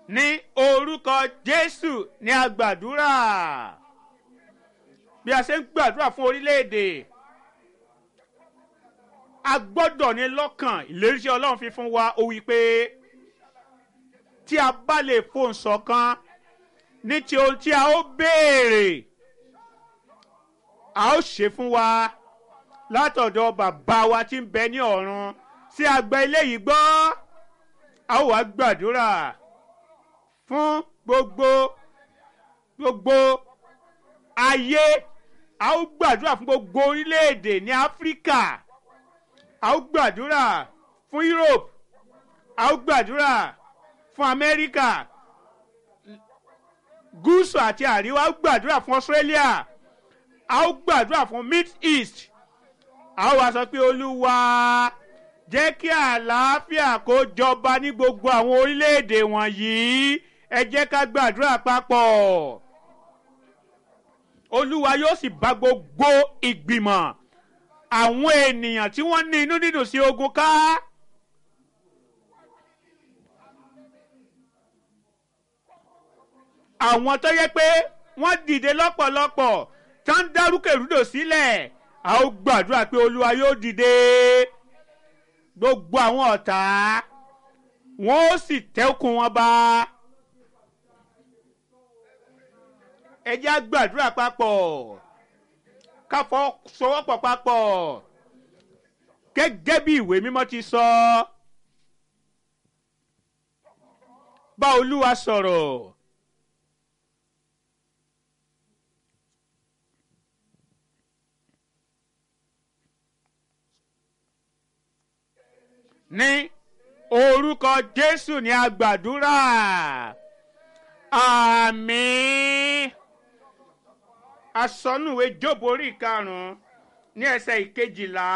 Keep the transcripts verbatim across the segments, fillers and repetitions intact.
ní orúkọ Jésù ní a gbàdúrà. Bí a ṣe ń gbàdúrà fún orílẹ̀-èdè, a gbọ́dọ̀ ní lọ́kàn ìlérí tí Ọlọ́run fi fún wa. Ó wí pé tí a bá lè fohùn ṣọ̀kan ní ti ohun tí a ó béèrè, a ó ṣe fún wa látọ̀dọ̀ bàbá wa tí ń bẹ ní ọ̀run. Sí àgbà eléyìí gbọ́, a ó wá gbàdúrà fún gbogbo gbogbo ayé. A ó gbàdúrà fún gbogbo orílẹ̀-èdè ní Áfíríkà. A ó gbàdúrà fún Europe. A ó gbàdúrà fún Amẹ́ríkà gúúsù àti àríwá. A ó gbàdúrà fún Australia. A ó gbàdúrà fún Mid East. A ó wá sọ pé Olúwa, jẹ́ kí àlàáfíà kó jọba ní gbogbo àwọn orílẹ̀-èdè wọ̀nyí. Ẹ jẹ́ ká gbàdúrà papọ̀. Olúwa yóò sì bá gbogbo ìgbìmọ̀ àwọn ènìyàn tí wọ́n ní inú dídùn sí ogun ká. Àwọn tó yẹ pé wọ́n dìde lọ́pọ̀lọpọ̀ tó ń dárúkèrúdò sílẹ̀, a ó gbàdúrà pé Olúwa yóò dìde. Gbogbo àwọn ọ̀tá wọn ó sì tẹ́ okùn wọn ba. Ẹ jẹ́ á gbàdúrà papọ̀, ká fọwọ́sowọ́pọ̀ papọ̀ gẹ́gẹ́ bí ìwé mímọ́ ti sọ. Bá Olúwa sọ̀rọ̀. Ní orúkọ Jésù ni a gbàdúrà. Àmín. Asọ́nùwé Jóòbù orí ìkarùn-ún ní ẹsẹ̀ ìkejìlá.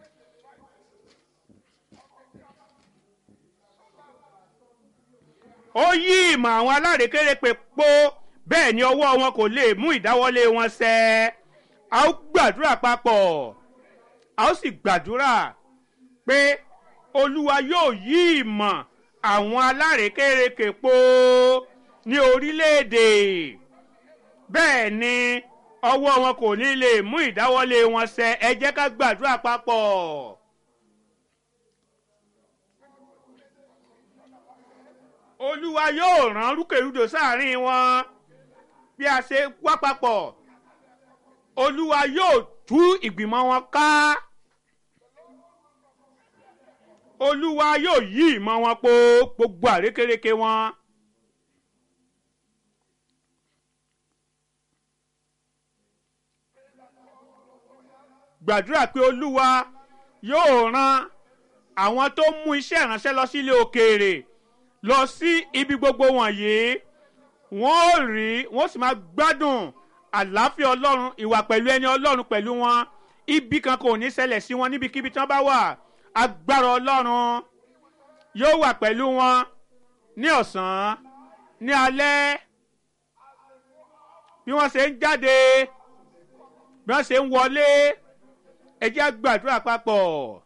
Ó yí ìmọ̀ àwọn alárékérekè po, bẹ́ẹ̀ ni ọwọ́ wọn kò lè mú ìdáwọ́lé wọn ṣẹ. A ó gbàdúrà papọ̀. A ó sì gbàdúrà pé Olúwa yóò yí ìmọ̀ àwọn alárékérekè po ní orílẹ̀-èdè. Bẹ́ẹ̀ ni ọwọ́ wọn kò ní lè mú ìdáwọ́lé wọn ṣẹ. Ẹ jẹ́ ká gbàdúrà papọ̀. Olúwa yóò rán rúkèrúdò sáàrin wọn. Bí a ṣe wá papọ̀, Olúwa yóò tú ìgbìmọ̀ wọn ká. Olúwa yóò yí ìmọ̀ wọn po, gbogbo àrékérekè wọn. Gbàdúrà pé Olúwa yóò rán àwọn tó mú iṣẹ́ ìránṣẹ́ lọ sílé òkèèrè lọ sí ibi gbogbo wọ̀nyí. Wọ́n ó rí, wọ́n sì máa gbádùn àlàáfíà Ọlọ́run, ìwà pẹ̀lú ẹni Ọlọ́run pẹ̀lú wọn. Ibi kan kò ní ṣẹlẹ̀ sí wọn níbikíbi tí wọ́n bá wà. Agbára Ọlọ́run yóò wà pẹ̀lú wọn ní ọ̀sán, ní alẹ́, bí wọ́n ṣe ń jáde, bí wọ́n ṣe ń wọlé. Ẹ jẹ́ á gbàdúrà papọ̀.